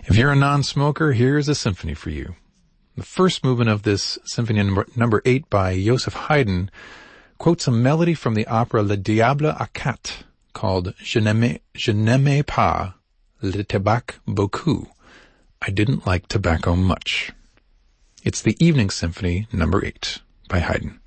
If you're a non-smoker, here's a symphony for you. The first movement of this symphony number 8 by Joseph Haydn quotes a melody from the opera Le Diable à Quatre called Je n'aimais pas le tabac beaucoup. I didn't like tobacco much. It's the Evening Symphony number 8 by Haydn.